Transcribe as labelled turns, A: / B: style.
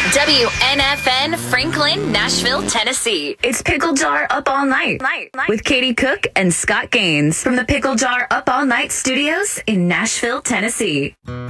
A: WNFN Franklin, Nashville, Tennessee. It's Pickle Jar Up All Night with Katie Cook and Scott Gaines from the Pickle Jar Up All Night Studios in Nashville, Tennessee.